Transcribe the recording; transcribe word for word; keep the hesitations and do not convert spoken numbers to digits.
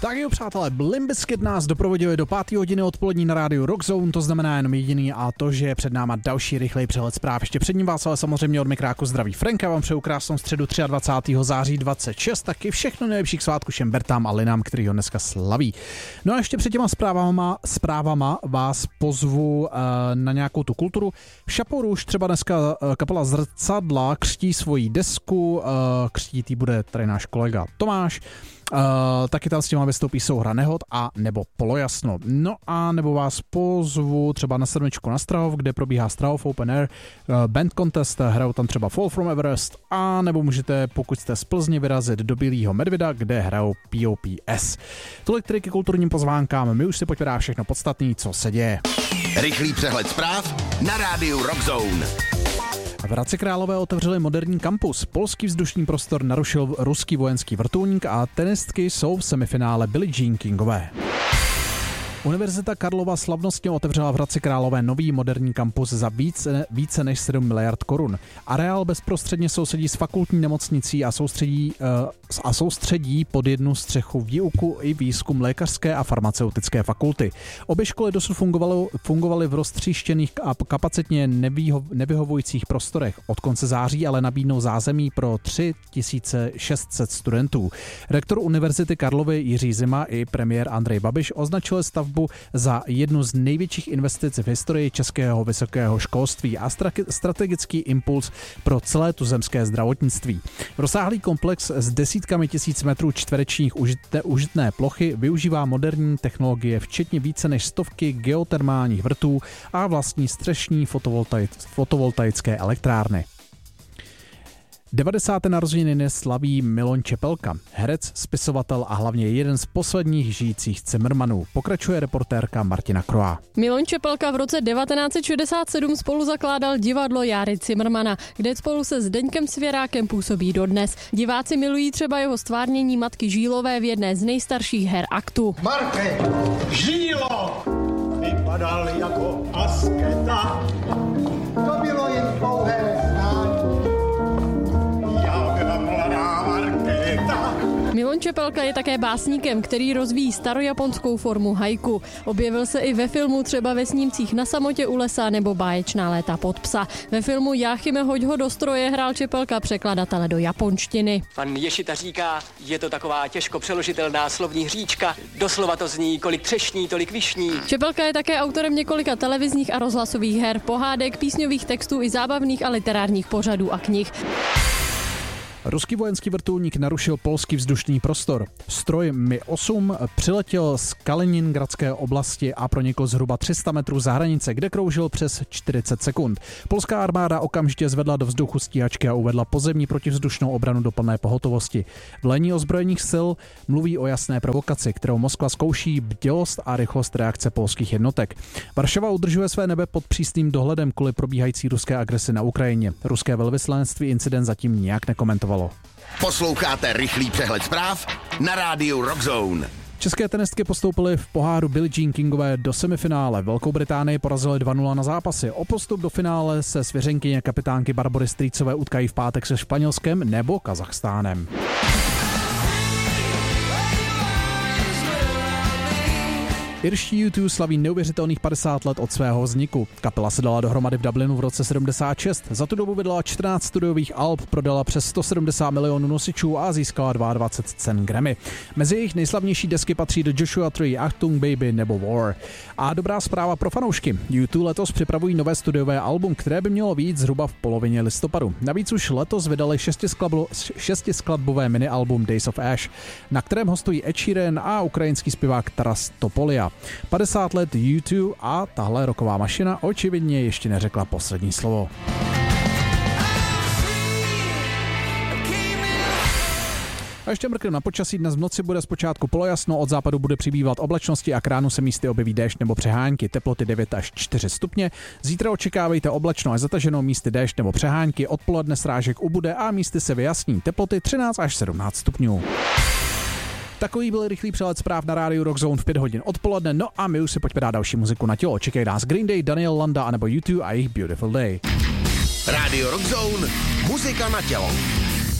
Tak jo, přátelé, Limp Bizkit nás doprovodili do páté hodiny odpolední na rádiu Rock Zone, to znamená jenom jediný a to, že je před náma další rychlej přehled zpráv. Ještě před ním vás ale samozřejmě od mikráku zdraví Franka, vám přeju krásnou středu dvacátého třetího září dvacet šest, taky všechno nejlepší k svátku všem Bertám a Linám, který ho dneska slaví. No a ještě před těma zprávama, zprávama vás pozvu uh, na nějakou tu kulturu. V Chapeau už třeba dneska uh, kapela Zrcadla křtí svoji desku, uh, křtít jí bude tady náš kolega Tomáš. Uh, taky tam s těma vystoupí Souhra nehod a nebo Polojasno. No a nebo vás pozvu třeba na sedmičku na Strahov, kde probíhá Strahov Open Air uh, Band Contest, hrajou tam třeba Fall from Everest, a nebo můžete, pokud jste z Plzně, vyrazit do Bílýho Medvěda, kde hrajou P O P S. Tolik tedy ke kulturním pozvánkám, my už si pojďme dát všechno podstatný, co se děje. Rychlý přehled zpráv na rádiu Rock Zone. V Hradci Králové otevřeli moderní kampus. Polský vzdušný prostor narušil ruský vojenský vrtulník a tenistky jsou v semifinále Billie Jean Kingové. Univerzita Karlova slavnostně otevřela v Hradci Králové nový moderní kampus za více, více než sedm miliard korun. Areál bezprostředně sousedí s fakultní nemocnicí a soustředí, uh, a soustředí pod jednu střechu výuku i výzkum lékařské a farmaceutické fakulty. Obě školy dosud fungovaly, fungovaly v roztříštěných a kapacitně nevyho, nevyhovujících prostorech. Od konce září ale nabídnou zázemí pro tři tisíce šest set studentů. Rektor Univerzity Karlovy Jiří Zima i premiér Andrej Babiš označili stavbu za jednu z největších investic v historii českého vysokého školství a strategický impuls pro celé tuzemské zdravotnictví. Rozsáhlý komplex s desítkami tisíc metrů čtverečních užitné, užitné plochy využívá moderní technologie, včetně více než stovky geotermálních vrtů a vlastní střešní fotovoltaic, fotovoltaické elektrárny. devadesáté narozeniny slaví Miloš Čepelka, herec, spisovatel a hlavně jeden z posledních žijících Cimrmanů. Pokračuje reportérka Martina Kroá. Miloš Čepelka v roce devatenáct set šedesát sedm spolu zakládal divadlo Járy Cimrmana, kde spolu se Zdeňkem Svěrákem působí dodnes. Diváci milují třeba jeho stvárnění matky Žílové v jedné z nejstarších her aktu. Marke, Žílo! Vypadal jako asketa. To bylo jen pouhé zdání. Miloš Čepelka je také básníkem, který rozvíjí starojaponskou formu haiku. Objevil se i ve filmu třeba ve snímcích Na samotě u lesa nebo Báječná léta pod psa. Ve filmu Jáchyme, hoď ho do stroje hrál Čepelka překladatele do japonštiny. Pan Ješita říká, je to taková těžko přeložitelná slovní hříčka. Doslova to zní, kolik třešní, tolik višní. Čepelka je také autorem několika televizních a rozhlasových her, pohádek, písňových textů i zábavných a literárních pořadů a knih. Ruský vojenský vrtulník narušil polský vzdušný prostor. Stroj Mi osm přiletěl z Kaliningradské oblasti a pronikl zhruba tři sta metrů za hranice, kde kroužil přes čtyřicet sekund. Polská armáda okamžitě zvedla do vzduchu stíhačky a uvedla pozemní protivzdušnou obranu do plné pohotovosti. Velení ozbrojených sil mluví o jasné provokaci, kterou Moskva zkouší bdělost a rychlost reakce polských jednotek. Varšava udržuje své nebe pod přísným dohledem kvůli probíhající ruské agresi na Ukrajině. Ruské velvyslanectví incident zatím nijak nekomentovalo. Posloucháte rychlý přehled zpráv na rádiu Rock Zone. České tenistky postoupily v poháru Billie Jean Kingové do semifinále. Velkou Británii porazili dva nula na zápasy. O postup do finále se svěřenkyně kapitánky Barbory Strýcové utkají v pátek se Španělskem nebo Kazachstánem. Irští U dva slaví neuvěřitelných padesát let od svého vzniku. Kapela se dala dohromady v Dublinu v roce sedmdesát šest. Za tu dobu vydala čtrnáct studiových alb, prodala přes sto sedmdesát milionů nosičů a získala dvacet dva cen Grammy. Mezi jejich nejslavnější desky patří The Joshua Tree, Achtung Baby nebo War. A dobrá zpráva pro fanoušky. U dva letos připravují nové studiové album, které by mělo vyjít zhruba v polovině listopadu. Navíc už letos vydali šestiskladbové minialbum Days of Ash, na kterém hostují Ed Sheeran a ukrajinský zpěvák Taras Topolia. padesát let U dva a tahle roková mašina očividně ještě neřekla poslední slovo. A ještě mrknem na počasí. Dnes v noci bude zpočátku polojasno, od západu bude přibývat oblačnosti a k ránu se místy objeví déšť nebo přehánky, teploty devět až čtyři stupně. Zítra očekávejte oblačno až zataženou, místy déšť nebo přehánky, odpoledne srážek ubude a místy se vyjasní, teploty třináct až sedmnáct stupňů. Takový byl rychlý přehled zpráv na rádiu Rock Zone v pět hodin odpoledne, no a my už si pojďme dát další muziku na tělo. Čekají nás Green Day, Daniel Landa anebo U dva a jejich Beautiful Day. Rádio Rock Zone, muzika na tělo.